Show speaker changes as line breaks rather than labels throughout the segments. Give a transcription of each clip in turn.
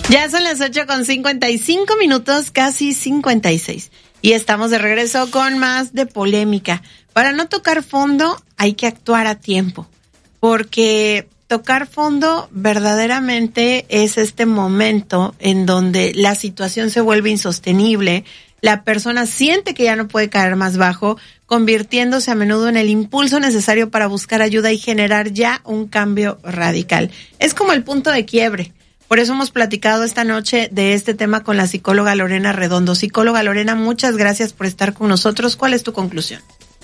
Ya son las 8:55, casi 56. Y estamos de regreso con más de Polémica. Para no tocar fondo, hay que actuar a tiempo. Porque tocar fondo verdaderamente es este momento en donde la situación se vuelve insostenible. La persona siente que ya no puede caer más bajo, convirtiéndose a menudo en el impulso necesario para buscar ayuda y generar ya un cambio radical. Es como el punto de quiebre. Por eso hemos platicado esta noche de este tema con la psicóloga Lorena Redondo. Psicóloga Lorena, muchas gracias por estar con nosotros. ¿Cuál es tu conclusión?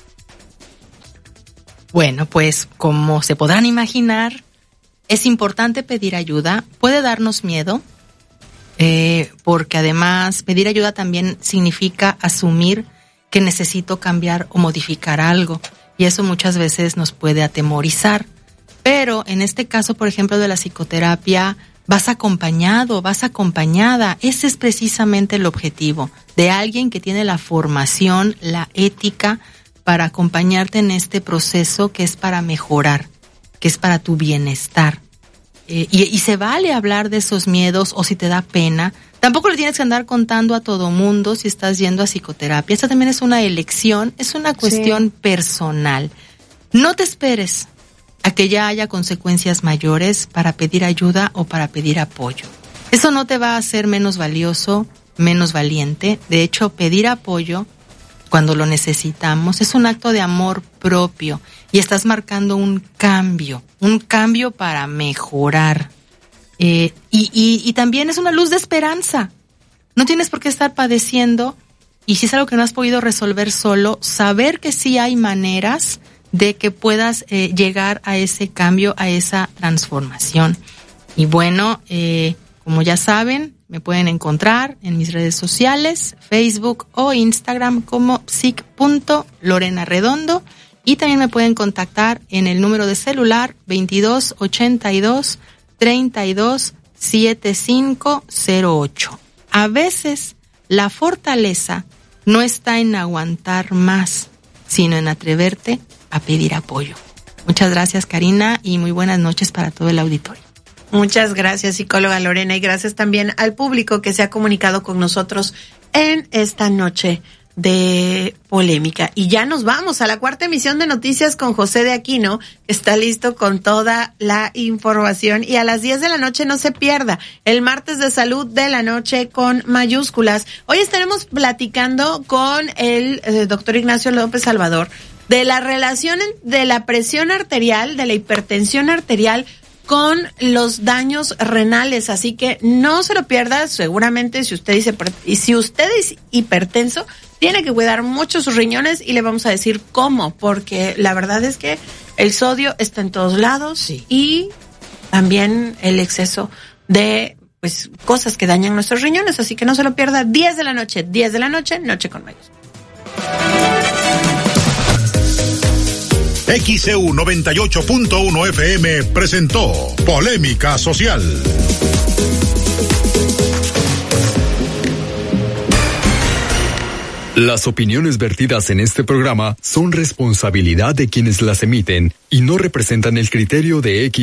Bueno, pues como se podrán imaginar, es importante pedir ayuda. Puede darnos miedo, porque además pedir ayuda también significa asumir que necesito cambiar o modificar algo. Y eso muchas veces nos puede atemorizar. Pero en este caso, por ejemplo, de la psicoterapia, vas acompañado, vas acompañada. Ese es precisamente el objetivo de alguien que tiene la formación, la ética para acompañarte en este proceso que es para mejorar, que es para tu bienestar. Y se vale hablar de esos miedos o si te da pena. Tampoco le tienes que andar contando a todo mundo si estás yendo a psicoterapia. Esta también es una elección, es una cuestión personal. No te esperes a que ya haya consecuencias mayores para pedir ayuda o para pedir apoyo. Eso no te va a hacer menos valioso, menos valiente. De hecho, pedir apoyo cuando lo necesitamos es un acto de amor propio y estás marcando un cambio para mejorar. Y también es una luz de esperanza. No tienes por qué estar padeciendo, y si es algo que no has podido resolver solo, saber que sí hay maneras de que puedas llegar a ese cambio, a esa transformación. Y bueno, como ya saben, me pueden encontrar en mis redes sociales, Facebook o Instagram como psic.lorenaredondo, y también me pueden contactar en el número de celular 2282-327508. A veces la fortaleza no está en aguantar más, sino en atreverte a pedir apoyo. Muchas gracias, Karina, y muy buenas noches para todo el auditorio.
Muchas gracias, psicóloga Lorena, y gracias también al público que se ha comunicado con nosotros en esta noche de Polémica. Y ya nos vamos a la cuarta emisión de Noticias con José de Aquino, que está listo con toda la información. Y a las 10 de la noche no se pierda el martes de salud de la noche con mayúsculas. Hoy estaremos platicando con el doctor Ignacio López Salvador de la relación de la presión arterial, de la hipertensión arterial con los daños renales, así que no se lo pierda. Seguramente si usted es hipertenso, tiene que cuidar mucho sus riñones, y le vamos a decir cómo, porque la verdad es que el sodio está en todos lados, sí, y también el exceso de cosas que dañan nuestros riñones, así que no se lo pierda. 10 de la noche, Noche con Mayos.
XEU 98.1 FM presentó Polémica Social.
Las opiniones vertidas en este programa son responsabilidad de quienes las emiten y no representan el criterio de